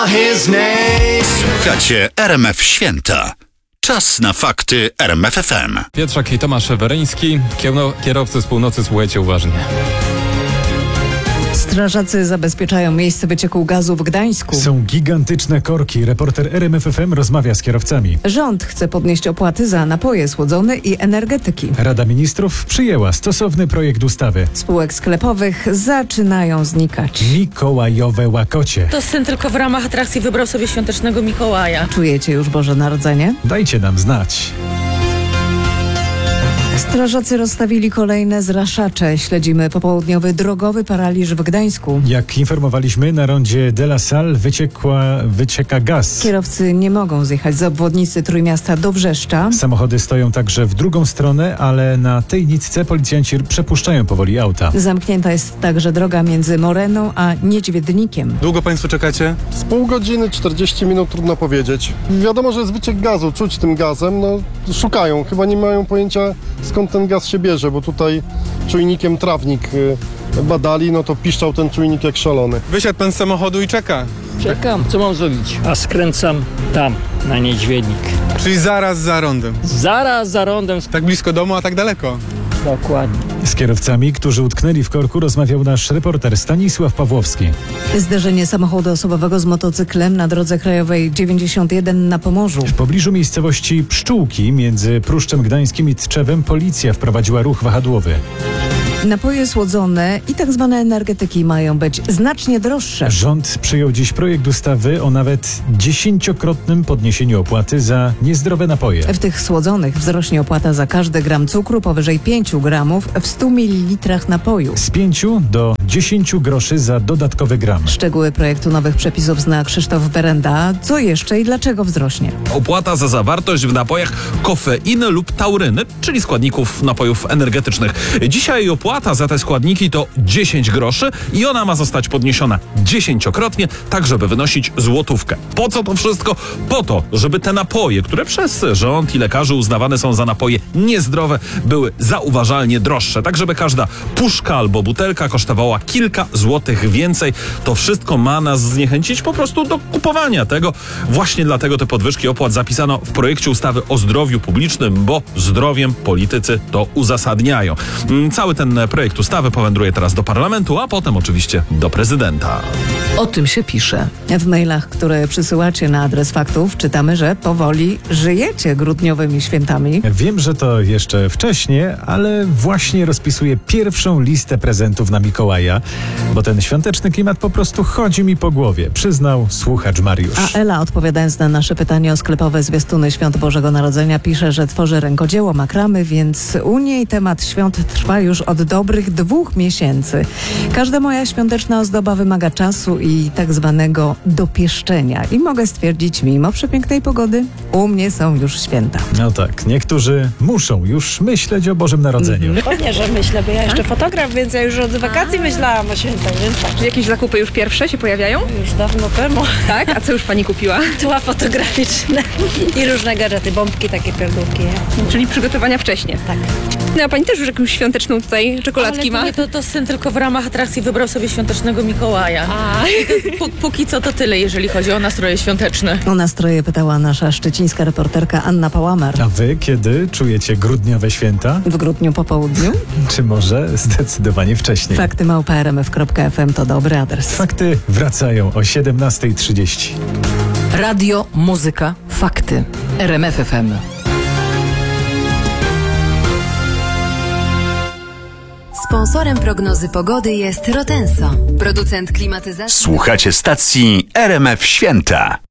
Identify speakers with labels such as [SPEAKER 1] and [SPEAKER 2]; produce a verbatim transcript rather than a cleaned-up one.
[SPEAKER 1] Słuchacie R M F Święta. Czas na fakty R M F F M.
[SPEAKER 2] Pietrzak i Tomasz Weryński. Kierowcy z północy, słuchajcie uważnie.
[SPEAKER 3] Strażacy zabezpieczają miejsce wycieku gazu w Gdańsku.
[SPEAKER 4] Są gigantyczne korki. Reporter R M F F M rozmawia z kierowcami.
[SPEAKER 3] Rząd chce podnieść opłaty za napoje słodzone i energetyki.
[SPEAKER 4] Rada Ministrów przyjęła stosowny projekt ustawy.
[SPEAKER 3] Spółek sklepowych zaczynają znikać.
[SPEAKER 4] Mikołajowe łakocie.
[SPEAKER 5] To syn tylko w ramach atrakcji wybrał sobie świątecznego Mikołaja.
[SPEAKER 3] Czujecie już Boże Narodzenie?
[SPEAKER 4] Dajcie nam znać.
[SPEAKER 3] Strażacy rozstawili kolejne zraszacze. Śledzimy popołudniowy drogowy paraliż w Gdańsku.
[SPEAKER 4] Jak informowaliśmy, na rondzie De La Salle wyciekła, wycieka gaz.
[SPEAKER 3] Kierowcy nie mogą zjechać z obwodnicy Trójmiasta do Brzeszcza.
[SPEAKER 4] Samochody stoją także w drugą stronę, ale na tej nitce policjanci przepuszczają powoli auta.
[SPEAKER 3] Zamknięta jest także droga między Moreną a Niedźwiednikiem.
[SPEAKER 6] Długo Państwo czekacie?
[SPEAKER 7] Z pół godziny, czterdzieści minut, trudno powiedzieć. Wiadomo, że jest wyciek gazu, czuć tym gazem, no szukają, chyba nie mają pojęcia, skąd ten gaz się bierze, bo tutaj czujnikiem trawnik badali, no to piszczał ten czujnik jak szalony.
[SPEAKER 6] Wysiadł Pan z samochodu i czeka.
[SPEAKER 8] Czekam, co mam zrobić? A skręcam tam, na Niedźwiednik.
[SPEAKER 6] Czyli zaraz za rondem.
[SPEAKER 8] Zaraz za rondem.
[SPEAKER 6] Tak blisko domu, a tak daleko.
[SPEAKER 8] Dokładnie.
[SPEAKER 4] Z kierowcami, którzy utknęli w korku, rozmawiał nasz reporter Stanisław Pawłowski.
[SPEAKER 3] Zderzenie samochodu osobowego z motocyklem na drodze krajowej dziewięćdziesiąt jeden na Pomorzu.
[SPEAKER 4] W pobliżu miejscowości Pszczółki między Pruszczem Gdańskim i Tczewem policja wprowadziła ruch wahadłowy.
[SPEAKER 3] Napoje słodzone i tak zwane energetyki mają być znacznie droższe.
[SPEAKER 4] Rząd przyjął dziś projekt ustawy o nawet dziesięciokrotnym podniesieniu opłaty za niezdrowe napoje.
[SPEAKER 3] W tych słodzonych wzrośnie opłata za każdy gram cukru powyżej pięciu gramów w stu mililitrach napoju.
[SPEAKER 4] Z pięciu do dziesięciu groszy za dodatkowy gram.
[SPEAKER 3] Szczegóły projektu nowych przepisów zna Krzysztof Berenda. Co jeszcze i dlaczego wzrośnie?
[SPEAKER 9] Opłata za zawartość w napojach kofeiny lub tauryny, czyli składników napojów energetycznych. Dzisiaj opłata za te składniki to dziesięć groszy i ona ma zostać podniesiona dziesięciokrotnie, tak żeby wynosić złotówkę. Po co to wszystko? Po to, żeby te napoje, które przez rząd i lekarzy uznawane są za napoje niezdrowe, były zauważalnie droższe, tak żeby każda puszka albo butelka kosztowała kilka złotych więcej. To wszystko ma nas zniechęcić po prostu do kupowania tego. Właśnie dlatego te podwyżki opłat zapisano w projekcie ustawy o zdrowiu publicznym, bo zdrowiem politycy to uzasadniają. Cały ten projekt ustawy powędruje teraz do parlamentu, a potem oczywiście do prezydenta.
[SPEAKER 10] O tym się pisze.
[SPEAKER 3] W mailach, które przysyłacie na adres faktów, czytamy, że powoli żyjecie grudniowymi świętami.
[SPEAKER 4] Wiem, że to jeszcze wcześnie, ale właśnie rozpisuję pierwszą listę prezentów na Mikołaja, bo ten świąteczny klimat po prostu chodzi mi po głowie, przyznał słuchacz Mariusz.
[SPEAKER 3] A Ela, odpowiadając na nasze pytanie o sklepowe zwiastuny Świąt Bożego Narodzenia, pisze, że tworzy rękodzieło makramy, więc u niej temat świąt trwa już od dobrych dwóch miesięcy. Każda moja świąteczna ozdoba wymaga czasu i tak zwanego dopieszczenia. I mogę stwierdzić, mimo przepięknej pogody, u mnie są już święta.
[SPEAKER 4] No tak, niektórzy muszą już myśleć o Bożym Narodzeniu.
[SPEAKER 11] Pewnie, że myślę, bo ja jeszcze fotograf, więc ja już od wakacji myślałam o świętach, więc tak.
[SPEAKER 10] Czy jakieś zakupy już pierwsze się pojawiają?
[SPEAKER 11] Już dawno temu.
[SPEAKER 10] Tak? A co już pani kupiła?
[SPEAKER 11] Tła fotograficzne i różne gadżety, bombki, takie pierdółki.
[SPEAKER 10] Czyli przygotowania wcześnie.
[SPEAKER 11] Tak.
[SPEAKER 10] No a pani też już jakąś świąteczną tutaj czekoladki
[SPEAKER 5] Ale to,
[SPEAKER 10] ma?
[SPEAKER 5] nie, to, to syn tylko w ramach atrakcji wybrał sobie świątecznego Mikołaja.
[SPEAKER 10] A.
[SPEAKER 5] I to, póki co to tyle, jeżeli chodzi o nastroje świąteczne.
[SPEAKER 3] O nastroje pytała nasza szczecińska reporterka Anna Pałamer.
[SPEAKER 4] A wy kiedy czujecie grudniowe święta?
[SPEAKER 3] W grudniu po południu?
[SPEAKER 4] Czy może zdecydowanie wcześniej?
[SPEAKER 3] Fakty małpa r m f kropka f m to dobry adres.
[SPEAKER 4] Fakty wracają o siedemnasta trzydzieści.
[SPEAKER 10] Radio, muzyka, fakty. R M F F M.
[SPEAKER 12] Sponsorem prognozy pogody jest Rotenso, producent klimatyzacji.
[SPEAKER 1] Słuchacie stacji R M F Święta.